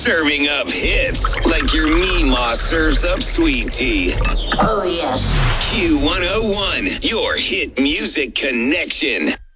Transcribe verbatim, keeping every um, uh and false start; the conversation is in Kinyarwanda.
Serving up hits like your Meemaw serves up sweet tea. Oh, yes. Q one oh one, your hit music connection.